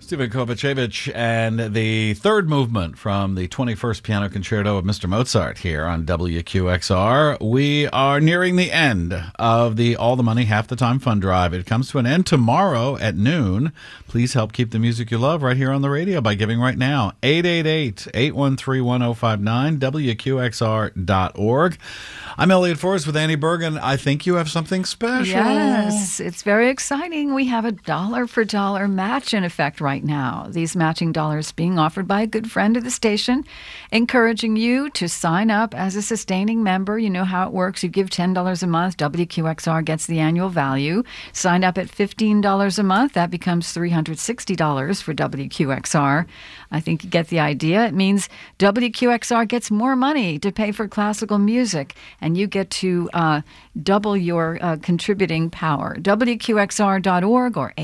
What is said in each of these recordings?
Stephen Kovacevic and the third movement from the 21st Piano Concerto of Mr. Mozart here on WQXR. We are nearing the end of the All the Money, Half the Time Fund Drive. It comes to an end tomorrow at noon. Please help keep the music you love right here on the radio by giving right now. 888-813-1059, WQXR.org. I'm Elliot Forrest with Annie Bergen. I think you have something special. Yes, it's very exciting. We have a dollar-for-dollar match in effect right now. These matching dollars being offered by a good friend of the station, encouraging you to sign up as a sustaining member. You know how it works. You give $10 a month. WQXR gets the annual value. Sign up at $15 a month. That becomes $360 for WQXR. I think you get the idea. It means WQXR gets more money to pay for classical music, and you get to double your contributing power. WQXR.org or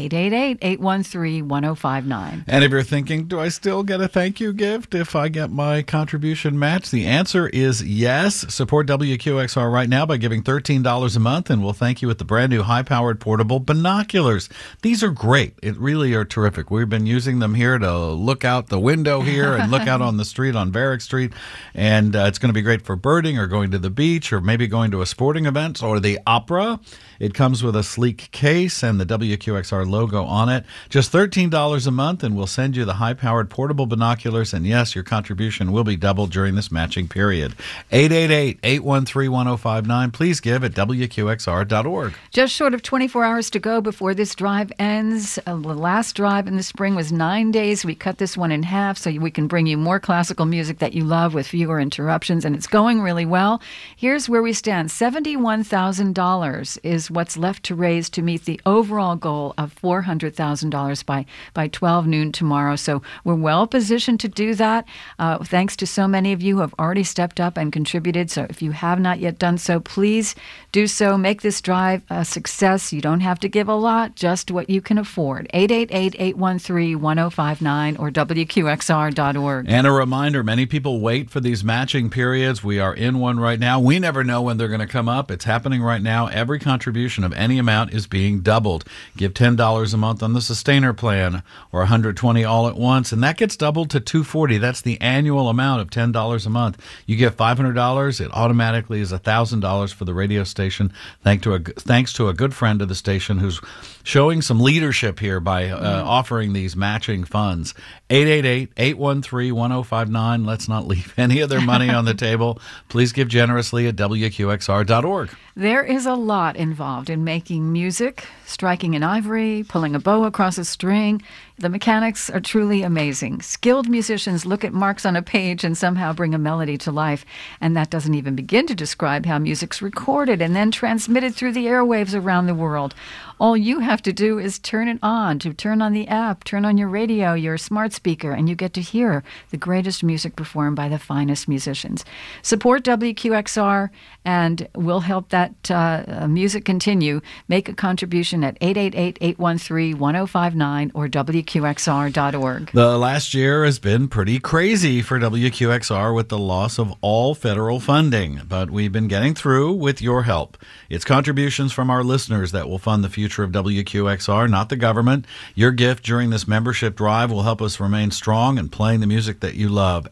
888-813-1059. And if you're thinking, do I still get a thank you gift if I get my contribution matched? The answer is yes. Support WQXR right now by giving $13 a month, and we'll thank you with the brand new high-powered portable binoculars. These are great. It really are terrific. We've been using them here to look out the window here and look out on the street on Varick Street, and it's going to be great for birding or going to the beach or maybe going to a sporting event or the opera. It comes with a sleek case and the WQXR logo on it. Just $13 a month, and we'll send you the high-powered portable binoculars. And yes, your contribution will be doubled during this matching period. 888-813-1059. Please give at WQXR.org. Just short of 24 hours to go before this drive ends. The last drive in the spring was 9 days. We cut this one in half so we can bring you more classical music that you love with fewer interruptions, and it's going really well. Here's where we stand. $71,000 is what's left to raise to meet the overall goal of $400,000 by 12 noon tomorrow. So we're well positioned to do that. Thanks to so many of you who have already stepped up and contributed. So if you have not yet done so, please do so. Make this drive a success. You don't have to give a lot, just what you can afford. 888-813-1059 or WQXR.org. And a reminder, many people wait for these matching periods. We are in one right now. We never know when they're going to come up. It's happening right now. Every contribution of any amount is being doubled. Give $10 a month on the Sustainer plan or $120 all at once, and that gets doubled to $240. That's the annual amount of $10 a month. You give $500, it automatically is $1,000 for the radio station. Thanks to a good friend of the station who's showing some leadership here by offering these matching funds. 888-813-1059. Let's not leave any of their money on the table. Please give generously at WQXR.org. There is a lot involved in making music, striking an ivory, pulling a bow across a string. The mechanics are truly amazing. Skilled musicians look at marks on a page and somehow bring a melody to life. And that doesn't even begin to describe how music's recorded and then transmitted through the airwaves around the world. All you have to do is turn it on, to turn on the app, turn on your radio, your smart speaker, and you get to hear the greatest music performed by the finest musicians. Support WQXR, and we'll help that music continue. Make a contribution at 888-813-1059 or WQXR.org. The last year has been pretty crazy for WQXR with the loss of all federal funding, but we've been getting through with your help. It's contributions from our listeners that will fund the future of WQXR, not the government. Your gift during this membership drive will help us remain strong and playing the music that you love.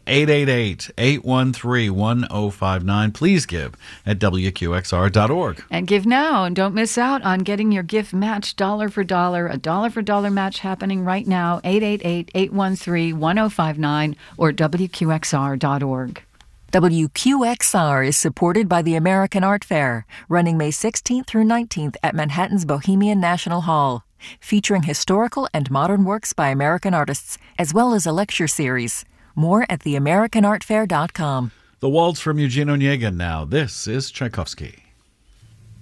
888-813-1059. Please give at WQXR.org. And give now, and don't miss out on getting your gift matched dollar for dollar. A dollar-for-dollar match happening right now. 888-813-1059 or WQXR.org. WQXR is supported by the American Art Fair, running May 16th through 19th at Manhattan's Bohemian National Hall, featuring historical and modern works by American artists, as well as a lecture series. More at theamericanartfair.com. The waltz from Eugene Onegin now. This is Tchaikovsky.